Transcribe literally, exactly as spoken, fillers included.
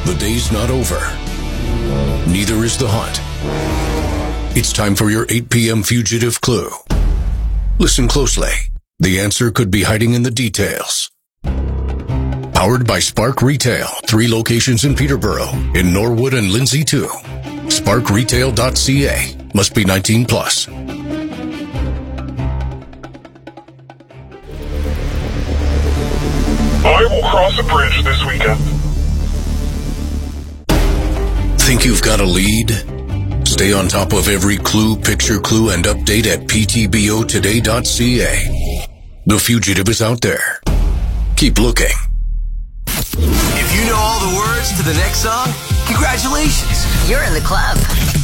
The day's not over. Neither is the hunt. It's time for your eight p.m. fugitive clue. Listen closely. The answer could be hiding in the details. Powered by Spark Retail. Three locations in Peterborough, in Norwood and Lindsay too. spark retail dot c a. Must be nineteen plus. I will cross a bridge this weekend. Think you've got a lead? Stay on top of every clue, picture, clue, and update at p t b o today dot c a. The fugitive is out there. Keep looking. If you know all the words to the next song, congratulations. You're in the club.